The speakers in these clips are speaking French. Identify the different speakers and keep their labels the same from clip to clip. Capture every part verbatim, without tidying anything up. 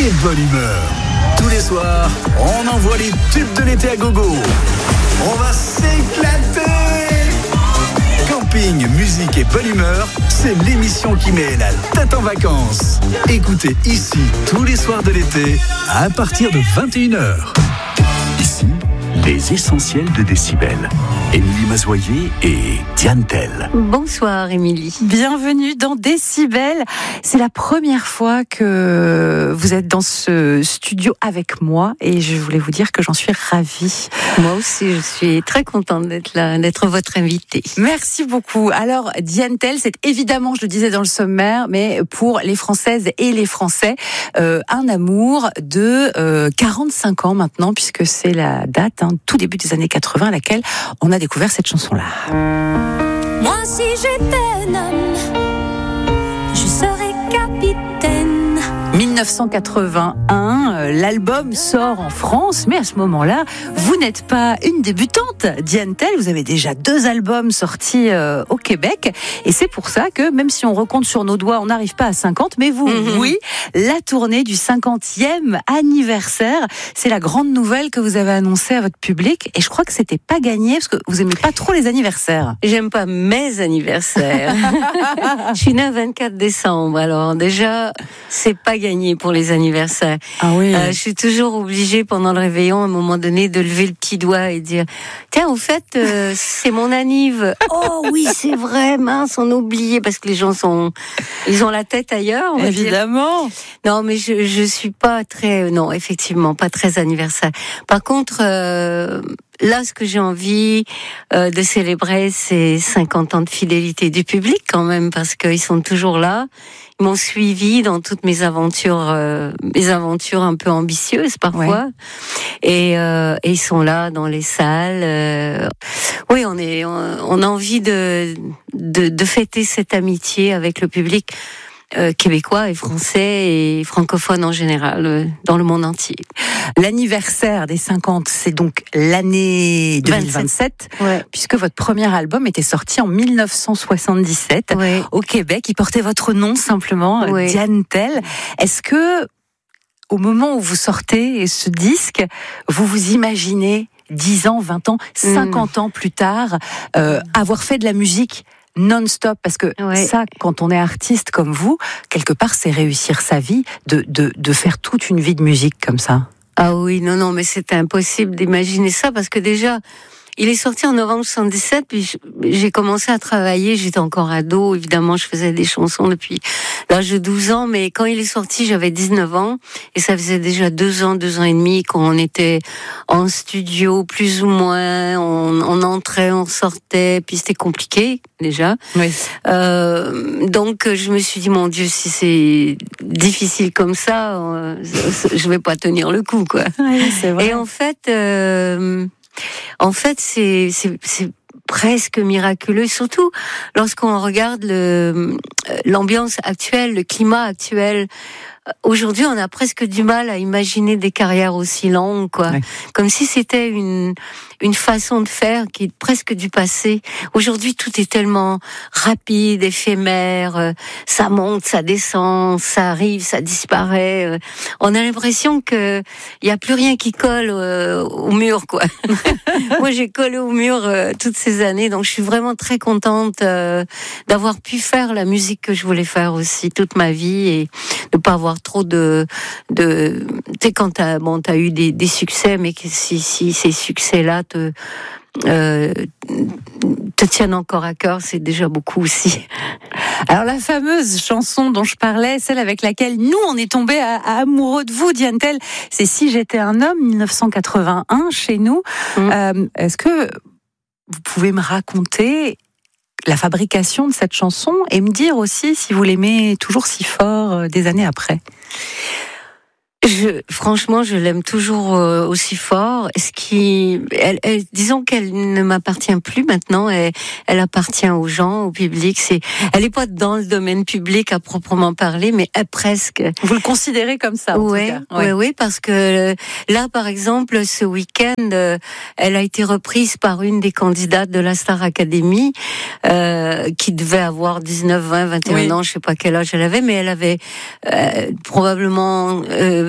Speaker 1: et bonne humeur. Tous les soirs, on envoie les tubes de l'été à gogo. On va s'éclater. Camping, musique et bonne humeur, c'est l'émission qui met la tête en vacances. Écoutez ici tous les soirs de l'été à partir de vingt et une heures. Ici, les essentiels de Décibel. Émilie Mazoyer et Diane Tell.
Speaker 2: Bonsoir Émilie.
Speaker 3: Bienvenue dans Décibel. C'est la première fois que vous êtes dans ce studio avec moi et je voulais vous dire que j'en suis ravie.
Speaker 2: Moi aussi, je suis très contente d'être là, d'être votre invitée.
Speaker 3: Merci beaucoup. Alors, Diane Tell, c'est évidemment, je le disais dans le sommaire, mais pour les Françaises et les Français, euh, un amour de euh, quarante-cinq ans maintenant, puisque c'est la date, hein, tout début des années quatre-vingts, à laquelle on a découvert cette chanson-là.
Speaker 4: Moi, si j'étais un homme, je serais capitaine.
Speaker 3: dix-neuf cent quatre-vingt-un, l'album sort en France, mais à ce moment-là, vous n'êtes pas une débutante, Diane Tell, vous avez déjà deux albums sortis euh, au Québec, et c'est pour ça que, même si on recompte sur nos doigts, on n'arrive pas à cinquante, mais vous, mm-hmm. oui, la tournée du cinquantième anniversaire, c'est la grande nouvelle que vous avez annoncée à votre public, et je crois que c'était pas gagné, parce que vous aimez pas trop les anniversaires.
Speaker 2: J'aime pas mes anniversaires. Je suis née le vingt-quatre décembre, alors déjà, c'est pas gagné pour les anniversaires.
Speaker 3: Ah oui.
Speaker 2: Euh, je suis toujours obligée pendant le réveillon, à un moment donné, de lever le petit doigt et dire tiens, au fait, euh, c'est mon anniv. Oh oui, c'est vrai, mince, on a oublié parce que les gens sont, ils ont la tête ailleurs. On va
Speaker 3: Évidemment.
Speaker 2: Dire. Non, mais je je suis pas très, non, effectivement, pas très anniversaire. Par contre. Euh, Là, ce que j'ai envie euh, de célébrer, c'est cinquante ans de fidélité du public quand même, parce qu'ils sont toujours là. Ils m'ont suivi dans toutes mes aventures, euh, mes aventures un peu ambitieuses parfois, ouais. et, euh, et ils sont là dans les salles. Euh... Oui, on est, on, on a envie de, de de fêter cette amitié avec le public. Euh, québécois et français et francophones en général, euh, dans le monde entier.
Speaker 3: L'anniversaire des cinquante, c'est donc l'année deux mille vingt-sept,
Speaker 2: ouais.
Speaker 3: puisque votre premier album était sorti en dix-neuf cent soixante-dix-sept
Speaker 2: ouais.
Speaker 3: au Québec. Il portait votre nom simplement, ouais. Diane Tell. Est-ce que, au moment où vous sortez ce disque, vous vous imaginez dix ans, vingt ans, cinquante mmh. ans plus tard, euh, avoir fait de la musique non-stop, parce que ouais. ça, quand on est artiste comme vous, quelque part, c'est réussir sa vie, de, de, de faire toute une vie de musique comme ça.
Speaker 2: Ah oui, non, non, mais c'est impossible d'imaginer ça, parce que déjà, il est sorti en novembre soixante-dix-sept, puis j'ai commencé à travailler, j'étais encore ado, évidemment, je faisais des chansons depuis l'âge de douze ans, mais quand il est sorti, j'avais dix-neuf ans, et ça faisait déjà deux ans, deux ans et demi qu'on était en studio, plus ou moins, on, on entrait, on sortait, puis c'était compliqué, déjà.
Speaker 3: Oui.
Speaker 2: Euh, donc, je me suis dit, mon Dieu, si c'est difficile comme ça, euh, je vais pas tenir le coup, quoi.
Speaker 3: Oui, c'est vrai.
Speaker 2: Et en fait, euh, En fait, c'est, c'est, c'est presque miraculeux, surtout lorsqu'on regarde le, l'ambiance actuelle, le climat actuel. Aujourd'hui, on a presque du mal à imaginer des carrières aussi longues, quoi. Ouais. Comme si c'était une une façon de faire qui est presque du passé. Aujourd'hui, tout est tellement rapide, éphémère. Ça monte, ça descend, ça arrive, ça disparaît. On a l'impression que il y a plus rien qui colle euh, au mur, quoi. Moi, j'ai collé au mur euh, toutes ces années, donc je suis vraiment très contente euh, d'avoir pu faire la musique que je voulais faire aussi toute ma vie et de pas avoir trop de de tu sais, quand t'as bon t'as eu des des succès, mais que si si ces succès là te euh, te tiennent encore à cœur, c'est déjà beaucoup aussi.
Speaker 3: Alors la fameuse chanson dont je parlais, celle avec laquelle nous on est tombés à, à amoureux de vous, Diane Tell, c'est Si j'étais un homme, dix-neuf cent quatre-vingt-un chez nous. Mmh. Euh, est-ce que vous pouvez me raconter la fabrication de cette chanson et me dire aussi si vous l'aimez toujours si fort euh, des années après?
Speaker 2: Je, franchement, je l'aime toujours euh, aussi fort. Ce qui, elle, elle, disons qu'elle ne m'appartient plus maintenant. Elle, elle appartient aux gens, au public. C'est, elle est pas dans le domaine public à proprement parler, mais elle, presque.
Speaker 3: Vous le considérez comme ça, en
Speaker 2: ouais,
Speaker 3: tout cas.
Speaker 2: Ouais, oui, parce que là, par exemple, ce week-end, euh, elle a été reprise par une des candidates de la Star Academy, euh, qui devait avoir dix-neuf, vingt, vingt et un oui. ans, je sais pas quel âge elle avait, mais elle avait euh, probablement euh,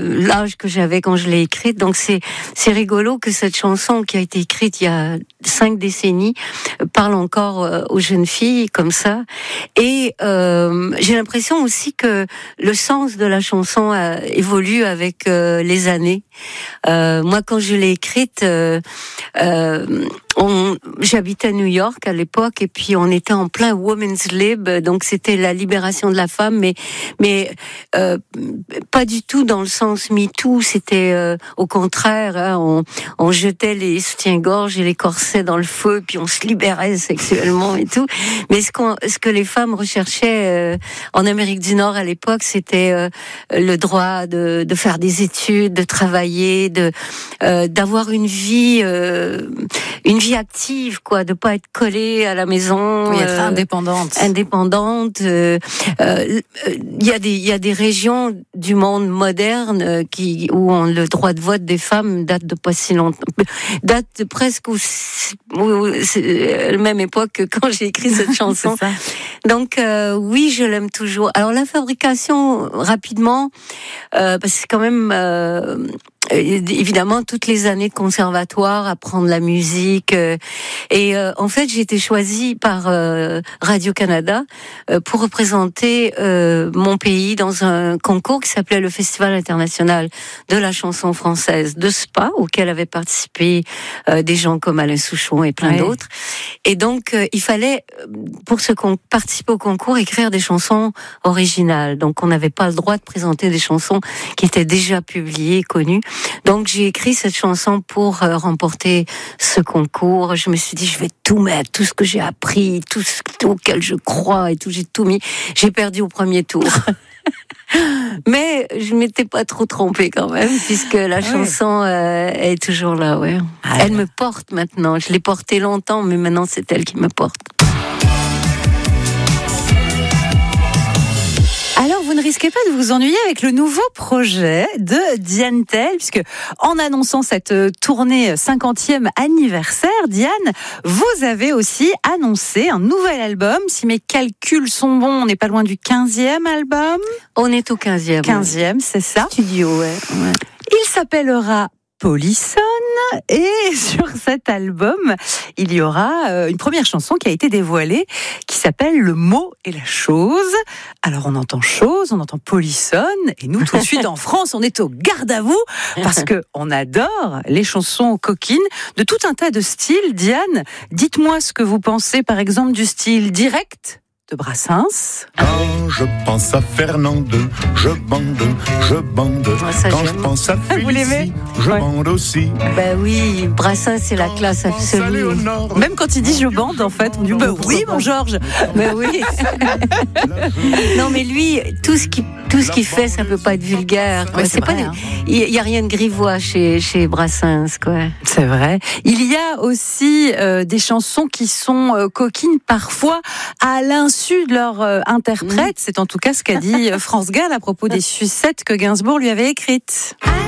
Speaker 2: l'âge que j'avais quand je l'ai écrite. Donc c'est c'est rigolo que cette chanson qui a été écrite il y a cinq décennies parle encore euh, aux jeunes filles comme ça. Et euh, j'ai l'impression aussi que le sens de la chanson a évolue avec euh, les années. Euh, moi, quand je l'ai écrite, euh, euh, on, j'habitais à New York à l'époque, et puis on était en plein Women's Lib, donc c'était la libération de la femme, mais mais euh, pas du tout dans le sens MeToo. C'était euh, au contraire, hein, on, on jetait les soutiens-gorge et les corsets dans le feu, puis on se libérait sexuellement et tout. Mais ce, qu'on, ce que les femmes recherchaient euh, en Amérique du Nord à l'époque, c'était euh, le droit de, de faire des études, de travailler, de euh, d'avoir une vie, euh, une vie active, quoi, de pas être collée à la maison,
Speaker 3: oui, être
Speaker 2: euh,
Speaker 3: indépendante.
Speaker 2: Indépendante. Il euh, euh, y a des il y a des régions du monde moderne euh, qui où on, le droit de vote des femmes date de pas si longtemps, date de presque où, où, c'est à la même époque que quand j'ai écrit cette chanson. Donc euh, oui, je l'aime toujours. Alors la fabrication, rapidement, euh, parce que c'est quand même euh, évidemment toutes les années de conservatoire, apprendre la musique, euh, et euh, en fait j'ai été choisie par euh, Radio-Canada euh, pour représenter euh, mon pays dans un concours qui s'appelait le Festival international de la chanson française de Spa, auquel avaient participé euh, des gens comme Alain Souchon et plein ouais. d'autres. Et donc euh, il fallait, pour ce qu'on participer au concours, écrire des chansons originales. Donc on n'avait pas le droit de présenter des chansons qui étaient déjà publiées, connues. Donc j'ai écrit cette chanson pour euh, remporter ce concours. Je me suis dit, je vais tout mettre, tout ce que j'ai appris, tout ce auquel je crois et tout, j'ai tout mis. J'ai perdu au premier tour. Mais je m'étais pas trop trompée quand même, puisque la ah chanson euh, est toujours là, ouais. Ah elle ouais. me porte maintenant. Je l'ai portée longtemps, mais maintenant c'est elle qui me porte.
Speaker 3: Alors, vous ne risquez pas de vous ennuyer avec le nouveau projet de Diane Tell, puisque en annonçant cette tournée cinquantième anniversaire, Diane, vous avez aussi annoncé un nouvel album. Si mes calculs sont bons, on n'est pas loin du quinzième album.
Speaker 2: On est au quinzième.
Speaker 3: quinzième, ouais. C'est ça.
Speaker 2: Studio, ouais. ouais.
Speaker 3: Il s'appellera Polissonne, et sur cet album, il y aura une première chanson qui a été dévoilée, qui s'appelle Le mot et la chose. Alors on entend chose, on entend Polissonne, et nous tout de suite en France, on est au garde à vous, parce que on adore les chansons coquines de tout un tas de styles. Diane, dites-moi ce que vous pensez par exemple du style direct de Brassens.
Speaker 5: Quand je pense à Fernande, je bande, je bande.
Speaker 2: Ouais, ça,
Speaker 5: Quand
Speaker 2: j'aime.
Speaker 5: je pense à Félicie, je
Speaker 3: ouais.
Speaker 5: bande aussi.
Speaker 2: Ben oui, Brassens c'est la classe absolue.
Speaker 3: Même quand il dit je bande, en fait, on dit ben oui, mon Georges.
Speaker 2: Ben oui. Non, mais lui, tout ce qui tout ce qu'il fait, ça peut pas être vulgaire. Quoi.
Speaker 3: Ouais, c'est
Speaker 2: c'est
Speaker 3: vrai,
Speaker 2: pas.
Speaker 3: hein.
Speaker 2: Il y a rien de grivois chez chez Brassens, quoi.
Speaker 3: C'est vrai. Il y a aussi euh, des chansons qui sont euh, coquines parfois à l'insu de leur euh, interprète. Mmh. C'est en tout cas ce qu'a dit France Gall à propos des sucettes que Gainsbourg lui avait écrites.